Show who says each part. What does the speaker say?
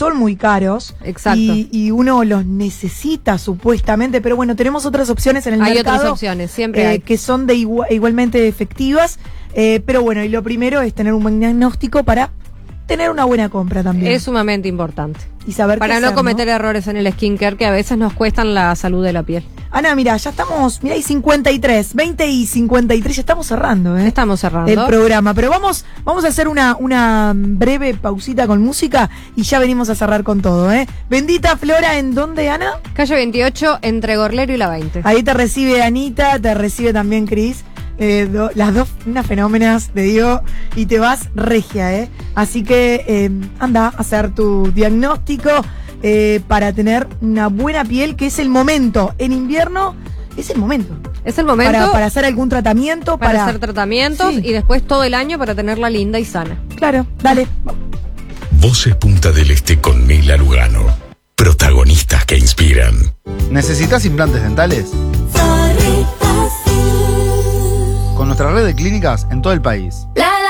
Speaker 1: son muy caros.
Speaker 2: Exacto.
Speaker 1: Y uno los necesita supuestamente, pero bueno, tenemos otras opciones en el
Speaker 2: Hay
Speaker 1: mercado.
Speaker 2: otras opciones, siempre hay.
Speaker 1: Que son igualmente efectivas. Pero bueno, y lo primero es tener un buen diagnóstico para tener una buena compra también.
Speaker 2: Es sumamente importante.
Speaker 1: Y saber
Speaker 2: para
Speaker 1: qué
Speaker 2: no
Speaker 1: hacer,
Speaker 2: cometer errores en el skincare que a veces nos cuestan la salud de la piel.
Speaker 1: Ana, mira, ya estamos, mira, y 53, 20 y 53, ya estamos cerrando,
Speaker 2: Estamos cerrando
Speaker 1: el programa, pero vamos a hacer una breve pausita con música y ya venimos a cerrar con todo, Bendita Flora, ¿en dónde, Ana?
Speaker 2: Calle 28, entre Gorlero y la 20.
Speaker 1: Ahí te recibe Anita, te recibe también Cris. Las dos, unas fenómenas, te digo, y te vas regia, Así que anda a hacer tu diagnóstico para tener una buena piel, que es el momento. En invierno es el momento.
Speaker 2: Es el momento
Speaker 1: para hacer algún tratamiento.
Speaker 2: Para hacer tratamientos, sí. Y después todo el año para tenerla linda y sana.
Speaker 1: Claro, dale.
Speaker 3: Voces Punta del Este con Mila Lugano. Protagonistas que inspiran.
Speaker 4: ¿Necesitas implantes dentales? Con nuestra red de clínicas en todo el país.